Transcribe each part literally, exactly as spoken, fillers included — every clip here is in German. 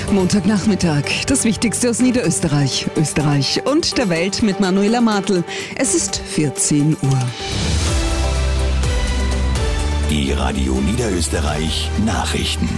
Montagnachmittag, das Wichtigste aus Niederösterreich, Österreich und der Welt mit Manuela Martl. Es ist vierzehn Uhr. Die Radio Niederösterreich Nachrichten.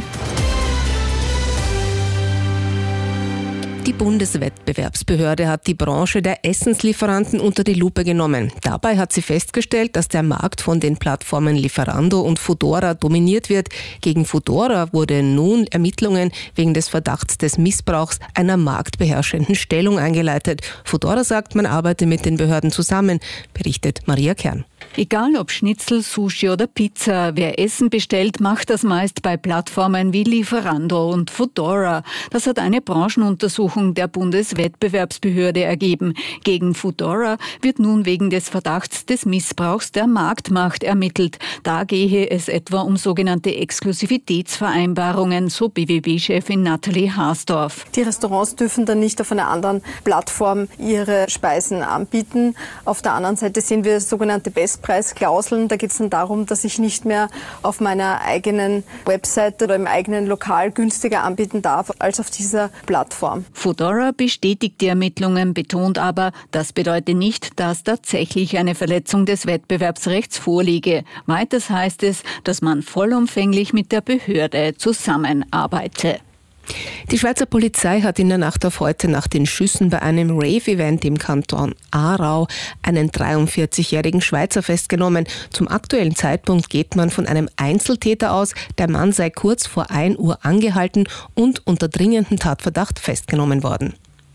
Die Bundeswettbewerbsbehörde hat die Branche der Essenslieferanten unter die Lupe genommen. Dabei hat sie festgestellt, dass der Markt von den Plattformen Lieferando und Foodora dominiert wird. Gegen Foodora wurden nun Ermittlungen wegen des Verdachts des Missbrauchs einer marktbeherrschenden Stellung eingeleitet. Foodora sagt, man arbeite mit den Behörden zusammen, berichtet Maria Kern. Egal ob Schnitzel, Sushi oder Pizza, wer Essen bestellt, macht das meist bei Plattformen wie Lieferando und Foodora. Das hat eine Branchenuntersuchung der Bundeswettbewerbsbehörde ergeben. Gegen Foodora wird nun wegen des Verdachts des Missbrauchs der Marktmacht ermittelt. Da gehe es etwa um sogenannte Exklusivitätsvereinbarungen, so B W B-Chefin Nathalie Haasdorf. Die Restaurants dürfen dann nicht auf einer anderen Plattform ihre Speisen anbieten. Auf der anderen Seite sehen wir sogenannte Bestpreisklauseln. Da geht es dann darum, dass ich nicht mehr auf meiner eigenen Webseite oder im eigenen Lokal günstiger anbieten darf als auf dieser Plattform. Foodora bestätigt die Ermittlungen, betont aber, das bedeutet nicht, dass tatsächlich eine Verletzung des Wettbewerbsrechts vorliege. Weiters heißt es, dass man vollumfänglich mit der Behörde zusammenarbeite. Die Schweizer Polizei hat in der Nacht auf heute nach den Schüssen bei einem Rave-Event im Kanton Aarau einen dreiundvierzigjährigen Schweizer festgenommen. Zum aktuellen Zeitpunkt geht man von einem Einzeltäter aus. Der Mann sei kurz vor ein Uhr angehalten und unter dringendem Tatverdacht festgenommen worden.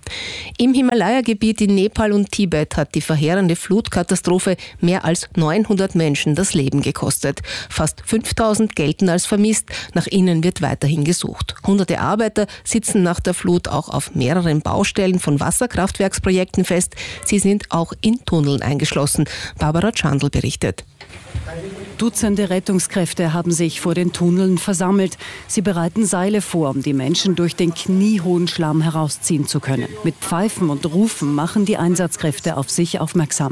Im Himalaya-Gebiet in Nepal und Tibet hat die verheerende Flutkatastrophe mehr als neunhundert Menschen das Leben gekostet. Fast fünftausend gelten als vermisst. Nach ihnen wird weiterhin gesucht. Hunderte Arbeiter sitzen nach der Flut auch auf mehreren Baustellen von Wasserkraftwerksprojekten fest. Sie sind auch in Tunneln eingeschlossen. Barbara Chandl berichtet. Dutzende Rettungskräfte haben sich vor den Tunneln versammelt. Sie bereiten Seile vor, um die Menschen durch den kniehohen Schlamm herausziehen zu können. Mit Pfeifen und Rufen machen die Einsatzkräfte auf sich aufmerksam.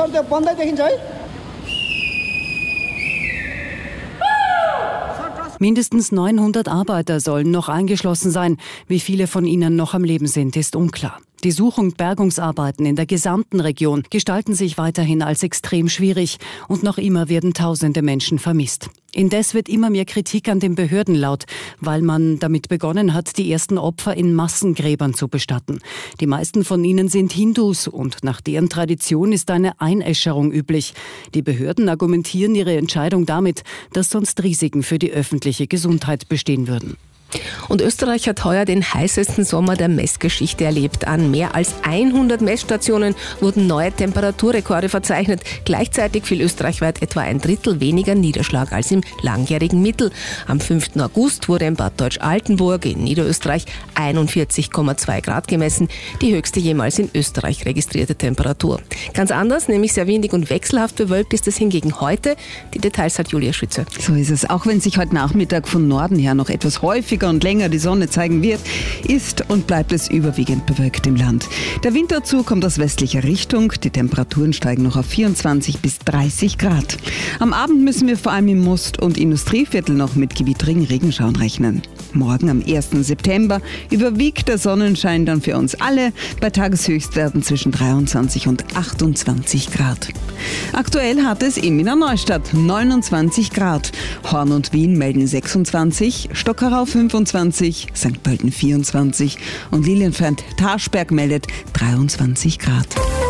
Mindestens neunhundert Arbeiter sollen noch eingeschlossen sein. Wie viele von ihnen noch am Leben sind, ist unklar. Die Such- und Bergungsarbeiten in der gesamten Region gestalten sich weiterhin als extrem schwierig und noch immer werden tausende Menschen vermisst. Indes wird immer mehr Kritik an den Behörden laut, weil man damit begonnen hat, die ersten Opfer in Massengräbern zu bestatten. Die meisten von ihnen sind Hindus und nach deren Tradition ist eine Einäscherung üblich. Die Behörden argumentieren ihre Entscheidung damit, dass sonst Risiken für die öffentliche Gesundheit bestehen würden. Und Österreich hat heuer den heißesten Sommer der Messgeschichte erlebt. An mehr als hundert Messstationen wurden neue Temperaturrekorde verzeichnet. Gleichzeitig fiel österreichweit etwa ein Drittel weniger Niederschlag als im langjährigen Mittel. Am fünften August wurde in Bad Deutsch-Altenburg in Niederösterreich einundvierzig Komma zwei Grad gemessen, die höchste jemals in Österreich registrierte Temperatur. Ganz anders, nämlich sehr windig und wechselhaft bewölkt ist es hingegen heute. Die Details hat Julia Schütze. So ist es. Auch wenn sich heute Nachmittag von Norden her noch etwas häufiger und länger die Sonne zeigen wird, ist und bleibt es überwiegend bewölkt im Land. Der Wind dazu kommt aus westlicher Richtung. Die Temperaturen steigen noch auf vierundzwanzig bis dreißig Grad. Am Abend müssen wir vor allem im Most- und Industrieviertel noch mit gewittrigen Regenschauern rechnen. Morgen am ersten September überwiegt der Sonnenschein dann für uns alle bei Tageshöchstwerten zwischen dreiundzwanzig und achtundzwanzig Grad. Aktuell hat es in Wiener Neustadt neunundzwanzig Grad. Horn und Wien melden sechsundzwanzig, Stockerau fünfundzwanzig, Sankt Pölten vierundzwanzig und Lilienfeld-Tarschberg meldet dreiundzwanzig Grad.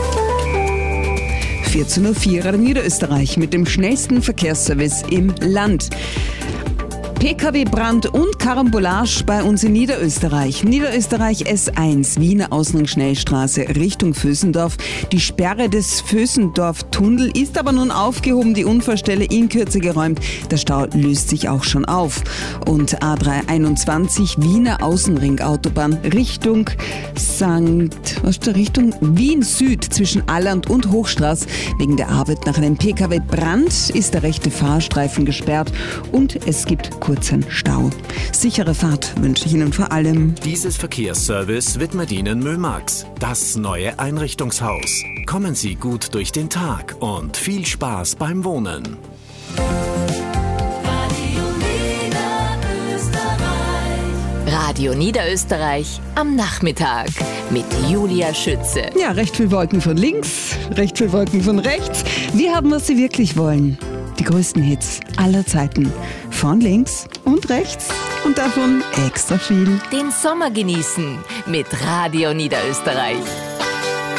vierzehn Uhr vier Radio Niederösterreich mit dem schnellsten Verkehrsservice im Land. P K W-Brand und Karambolage bei uns in Niederösterreich. Niederösterreich S eins, Wiener Außenring-Schnellstraße Richtung Vösendorf. Die Sperre des Vösendorf-Tunnel ist aber nun aufgehoben, die Unfallstelle in Kürze geräumt. Der Stau löst sich auch schon auf. Und A drei einundzwanzig, Wiener Außenring-Autobahn Richtung Sankt, was ist da, Richtung Wien Süd zwischen Alland und Hochstraß. Wegen der Arbeit nach einem P K W-Brand ist der rechte Fahrstreifen gesperrt und es gibt kurzen Stau. Sichere Fahrt wünsche ich Ihnen vor allem. Dieses Verkehrsservice widmet Ihnen Mömax, das neue Einrichtungshaus. Kommen Sie gut durch den Tag und viel Spaß beim Wohnen. Radio Radio Niederösterreich am Nachmittag mit Julia Schütze. Ja, recht viel Wolken von links, recht viel Wolken von rechts. Wir haben, was Sie wirklich wollen. Die größten Hits aller Zeiten. Von links und rechts und davon extra viel. Den Sommer genießen mit Radio Niederösterreich.